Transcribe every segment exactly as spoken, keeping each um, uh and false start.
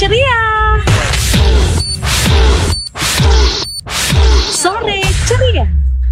ceria. Sore ceria.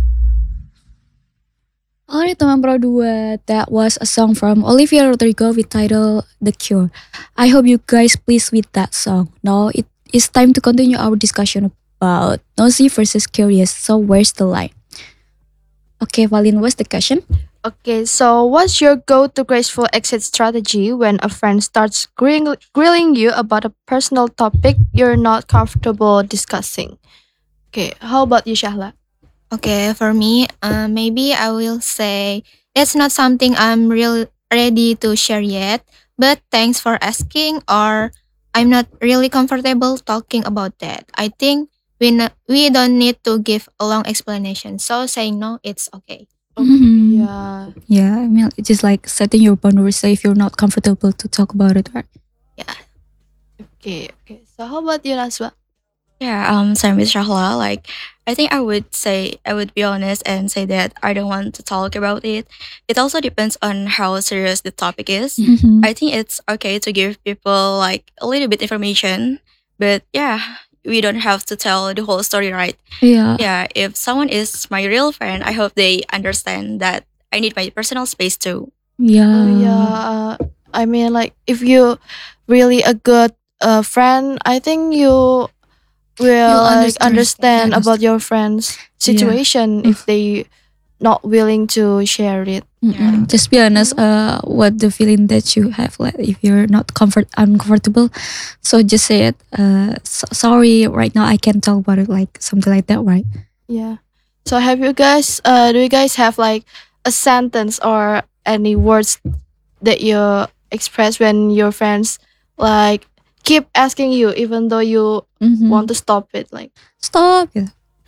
Alright teman Pro dua, that was a song from Olivia Rodrigo with title The Cure. I hope you guys pleased with that song. Now it is time to continue our discussion about nosy versus curious. So where's the line? Okay, Valin, what's the question? Okay, so what's your go-to graceful exit strategy when a friend starts grilling, grilling you about a personal topic you're not comfortable discussing? Okay, how about you, Shahla? Okay, for me, uh, maybe I will say it's not something I'm real ready to share yet, but thanks for asking, or I'm not really comfortable talking about that. I think we n- we don't need to give a long explanation, so saying no, it's okay. Mhm. Yeah. Yeah, I mean, it's just like setting your boundaries so if you're not comfortable to talk about it, right? Yeah. Okay, okay. So how about you, Naswa? Yeah, um, same with Shahla. Like, I think I would say, I would be honest and say that I don't want to talk about it. It also depends on how serious the topic is. Mhm. I think it's okay to give people like a little bit information, but yeah, we don't have to tell the whole story, right? Yeah. Yeah, if someone is my real friend, I hope they understand that I need my personal space too. Yeah. Oh yeah. Uh, I mean, like if you really a good uh, friend, I think you will like understand. understand Yeah, about your friend's situation Yeah. if they not willing to share it. Mm-mm. Just be honest. Uh, what the feeling that you have, like if you're not comfort uncomfortable, so just say it. Uh, so, sorry, right now I can't talk about it, like something like that, right? Yeah. So have you guys uh do you guys have like a sentence or any words that you express when your friends like keep asking you even though you Mhm. want to stop it, like Stop. Yeah.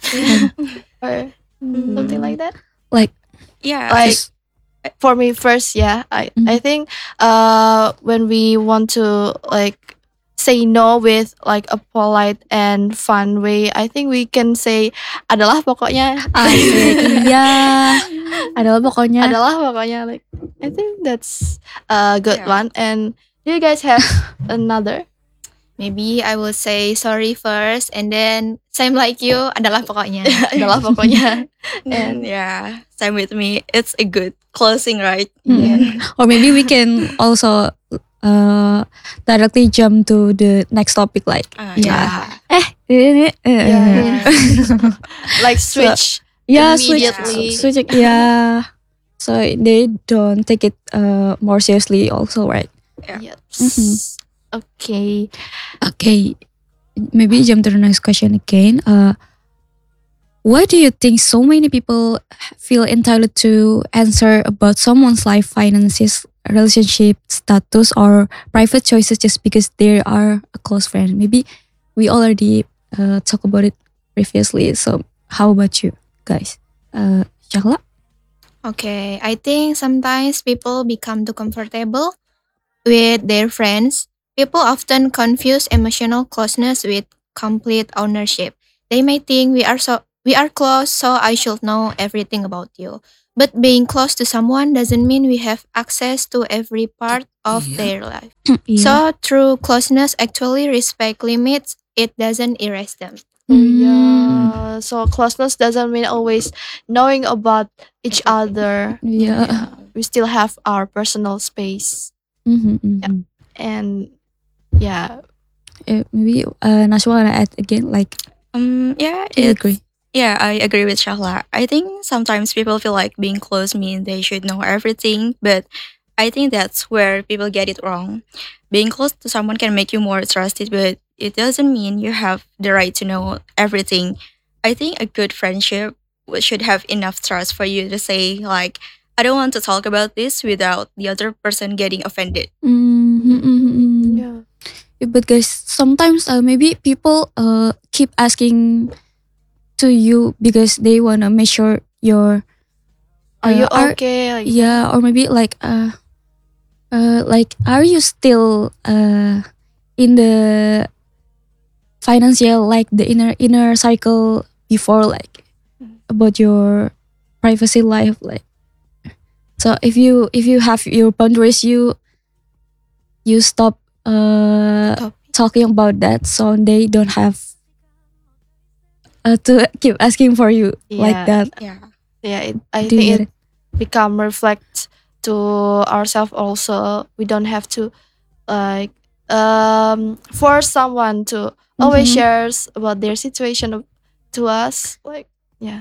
or something like that? Like Yeah, Like just- for me first, yeah, I Mhm. I think uh when we want to like say no with like a polite and fun way, I think we can say adalah pokoknya. Asik. Iya. Adalah pokoknya. Adalah pokoknya, like I think that's a good Yeah. one. And do you guys have another? Maybe I will say sorry first, and then same like you, adalah pokoknya. Adalah pokoknya. And And yeah, same with me. It's a good closing, right? Mm-mm. Or maybe we can also uh directly jump to the next topic, like Uh, yeah. yeah, Eh, ini, eh, Yeah. eh. like So- switch yeah, switch, immediately. switch, it, yeah. So they don't take it uh more seriously, also, right? Yes. Mhm. Okay. Okay, maybe jump to the next question again. Uh, why do you think so many people feel entitled to answer about someone's life, finances, relationship status, or private choices just because they are a close friend? Maybe we already uh, talked about it previously. So how about you guys? Uh, Shahla? Okay, I think sometimes people become too comfortable with their friends. People often confuse emotional closeness with complete ownership. They may think we are so we are close, so I should know everything about you. But being close to someone doesn't mean we have access to every part of Yeah. their life. Yeah. So true closeness actually respect limits. It doesn't erase them. Oh, Mm. yeah. So closeness doesn't mean always knowing about each Everything. other. Yeah. We still have our personal space. Mhm, mhm. And yeah. Uh, maybe uh, Nashwa wanna add again, like Um, yeah, do you it's- agree? Yeah, I agree with Shahla. I think sometimes people feel like being close means they should know everything, but I think that's where people get it wrong. Being close to someone can make you more trusted, but it doesn't mean you have the right to know everything. I think a good friendship w- should have enough trust for you to say, like, I don't want to talk about this without the other person getting offended. Mhm, mhm, mhm. Yeah. Yeah, but guys, sometimes uh, maybe people uh keep asking to you because they wanna make sure you're Are you uh, okay? Like yeah, or maybe like uh uh like are you still uh in the financial, like the inner inner cycle before, like about your privacy life, like so if you if you have your boundaries, you you stop uh Topic. talking about that, so they don't have uh, to keep asking for you like Yeah. that. Yeah. Yeah, it, I Do you think get it become reflect to ourselves also. We don't have to like um force someone to always Mhm. shares about their situation of- to us. Like yeah.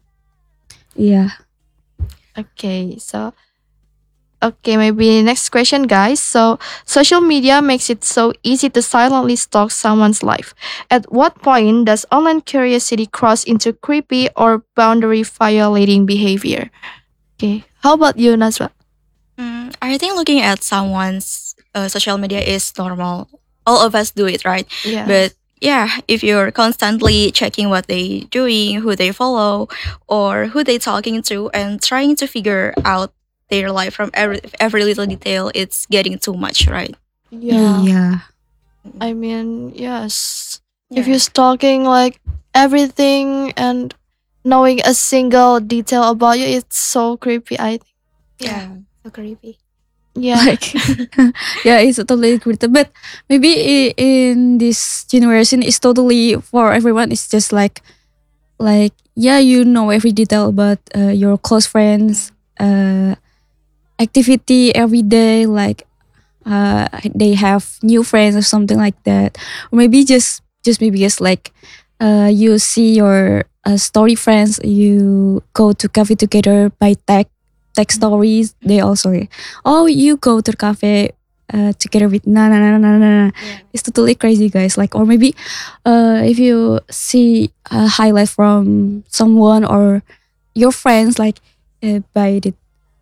Yeah. Okay, so okay, maybe next question, guys. So, social media makes it so easy to silently stalk someone's life. At what point does online curiosity cross into creepy or boundary violating behavior? Okay, how about you, Nasra? Mm, I think looking at someone's uh, social media is normal. All of us do it, right? Yeah. But yeah, if you're constantly checking what they doing, who they follow, or who they talking to, and trying to figure out their life from every every little detail, it's getting too much, right? yeah, Yeah. I mean, yes. Yeah. If you're stalking like everything and knowing a single detail about you, it's so creepy. I think. Yeah. So creepy. Yeah. Like, yeah, it's totally creative. But maybe i- in this generation, it's totally for everyone. It's just like, like yeah, you know every detail about uh, your close friends, uh, activity every day. Like, uh, they have new friends or something like that. Or maybe just, just maybe just like, uh, you see your uh, story friends. You go to cafe together by tag tag stories. They also, oh, you go to the cafe uh, together with na na na na na na. Yeah. It's totally crazy, guys. Like, or maybe, uh, if you see a highlight from someone or your friends, like, uh, by the,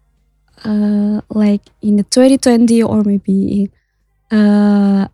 uh, like in the twenty twenty or maybe uh,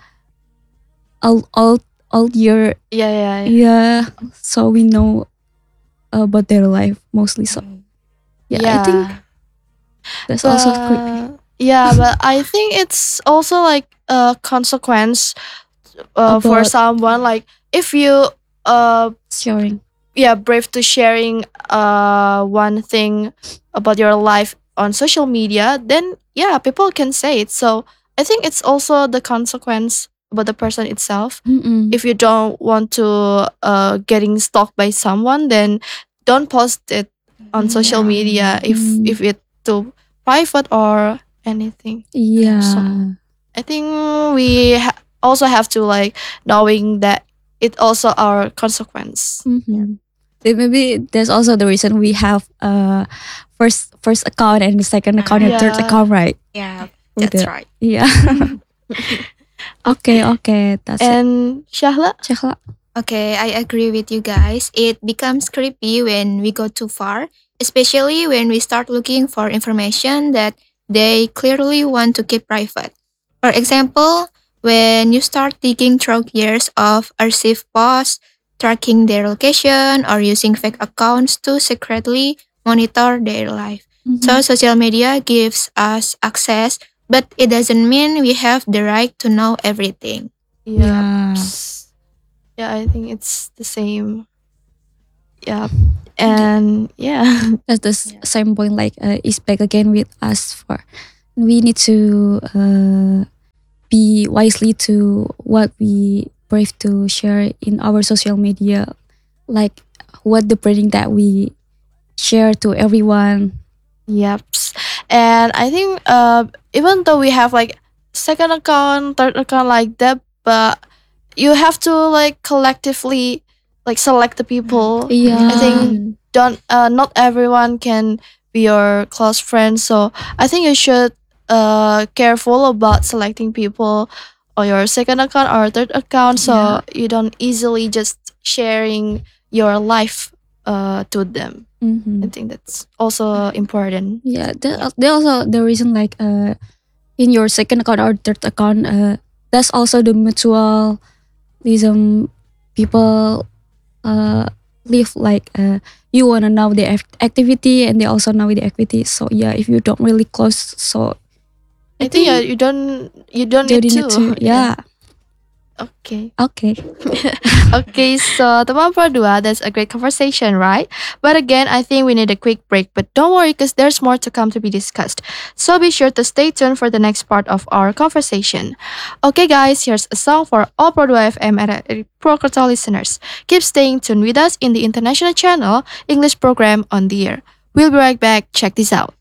all all all year, Yeah, yeah, yeah. yeah. So we know about their life mostly. So Mm. yeah, I think that's also creepy. But yeah, but I think it's also like a consequence uh, for About someone. Like if you uh sharing. yeah brave to sharing uh one thing about your life on social media, then yeah, people can say it. So I think it's also the consequence about the person itself. Mm-mm. If you don't want to uh getting stalked by someone, then don't post it on social Yeah. media if Mm. if it too private or anything. Yeah. So I think we ha- also have to like knowing that it also our consequence. Mhm. Then maybe that's also the reason we have uh first first account and the second account and third Yeah. account, right? Yeah. With That's the- right. Yeah. okay, okay, that's it. And Shahla? Shahla. Okay, I agree with you guys. It becomes creepy when we go too far, especially when we start looking for information that they clearly want to keep private. For example, when you start digging through years of archive posts, tracking their location, or using fake accounts to secretly monitor their life. Mhm. So, social media gives us access, but it doesn't mean we have the right to know everything. Yeah. Yeah, I think it's the same. Yeah. And yeah. That's the s- same point. Like, uh, it's back again with us. For we need to uh, be wisely to what we brave to share in our social media, like what the branding that we share to everyone. Yep. And I think uh even though we have like second account, third account like that, but you have to like collectively like select the people. Yeah. I think don't uh not everyone can be your close friend. So I think you should uh careful about selecting people on your second account or third account so Yeah. you don't easily just sharing your life uh to them. I Mhm. think that's also important. Yeah, that, that also the reason, like, uh in your second account or third account, uh that's also the mutualism people uh live, like, uh you wanna know the act- activity and they also know the activity. So yeah, if you don't really close, so I think yeah, you don't you don't you need need to. to, yeah. Okay. Okay. Okay, so teman Pro dua, that's a great conversation, right? But again, I think we need a quick break. But don't worry, because there's more to come to be discussed. So be sure to stay tuned for the next part of our conversation. Okay, guys, here's a song for all Pro dua F M and Purwokerto listeners. Keep staying tuned with us in the international channel English program on the air. We'll be right back. Check this out.